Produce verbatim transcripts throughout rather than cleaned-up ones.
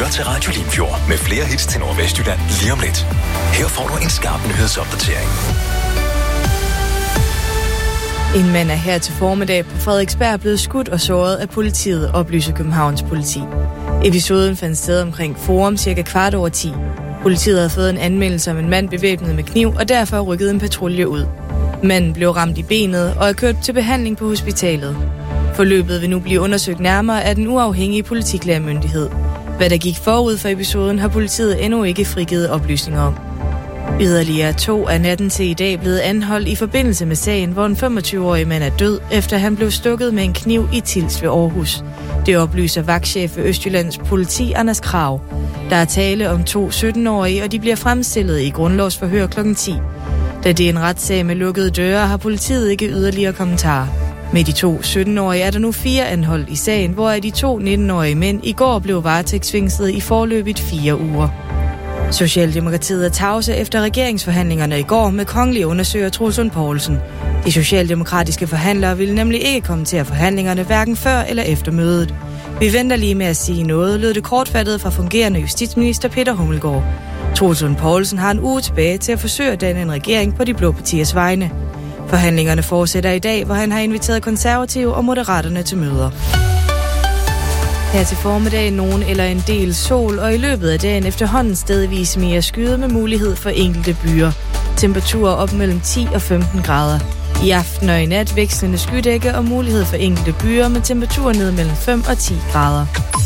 lytter til Radio Limfjord med flere hits til Nordvestjylland lige om lidt. Her får du en skarp nyhedsopdatering. En mand er her til formiddag på Frederiksberg blevet skudt og såret af politiet, oplyser Københavns politi. Episoden fandt sted omkring Forum cirka kvart over ti. Politiet havde fået en anmeldelse om en mand bevæbnet med kniv, og derfor rykkede en patrulje ud. Manden blev ramt i benet og er kørt til behandling på hospitalet. Forløbet vil nu blive undersøgt nærmere af den uafhængige politiklagemyndighed. Hvad der gik forud for episoden, har politiet endnu ikke frigivet oplysninger om. Yderligere to af natten til i dag blevet anholdt i forbindelse med sagen, hvor en femogtyve-årig mand er død, efter han blev stukket med en kniv i Tilst ved Aarhus. Det oplyser vagtchef ved Østjyllands politi, Anders Krag. Der er tale om to sytten-årige, og de bliver fremstillet i grundlovsforhør klokken ti. Da det er en retssag med lukkede døre, har politiet ikke yderligere kommentarer. Med de to sytten-årige er der nu fire anholdt i sagen, hvor de to nitten-årige mænd i går blev varetægtsfængslet i forløbet fire uger. Socialdemokratiet er tavse efter regeringsforhandlingerne i går med kongelig undersøger Troels Lund Poulsen. De socialdemokratiske forhandlere ville nemlig ikke kommentere forhandlingerne hverken før eller efter mødet. Vi venter lige med at sige noget, lød det kortfattet fra fungerende justitsminister Peter Hummelgaard. Troels Lund Poulsen har en uge tilbage til at forsøge at danne en regering på de blå partiers vegne. Forhandlingerne fortsætter i dag, hvor han har inviteret konservative og moderaterne til møder. Her til formiddag nogen eller en del sol, og i løbet af dagen efterhånden stedvis mere skyde med mulighed for enkelte byer. Temperaturer op mellem ti og femten grader. I aften og i nat vekslende skydække og mulighed for enkelte byer med temperaturer ned mellem fem og ti grader.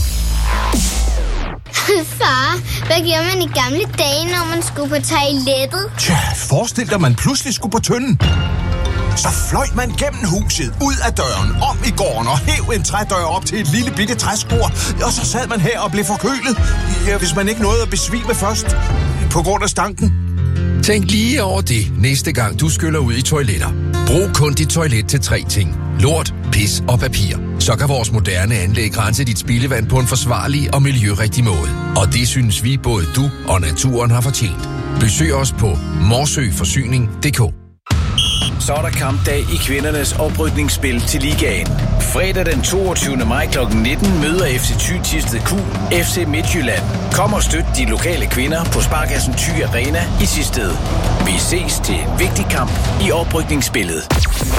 Far, hvad gjorde man i gamle dage, når man skulle på toilettet? Tja, forestil dig, man pludselig skulle på tønden. Så fløj man gennem huset, ud af døren, om i gården og hæv en trædør op til et lille bitte træspor. Og så sad man her og blev forkølet, ja, hvis man ikke nåede at besvime først, på grund af stanken. Tænk lige over det, næste gang du skyller ud i toiletter. Brug kun dit toilet til tre ting. Lort, pis og papir. Så kan vores moderne anlæg rense dit spildevand på en forsvarlig og miljørigtig måde. Og det synes vi både du og naturen har fortjent. Besøg os på morsøforsyning punktum d k. Så er der kampdag i kvindernes oprykningsspil til ligaen. Fredag den toogtyvende maj klokken nitten møder F C Thy Thisted Q F C Midtjylland. Kom og støt de lokale kvinder på Sparkassen Thy Arena i Thisted. Vi ses til en vigtig kamp i oprykningsspillet.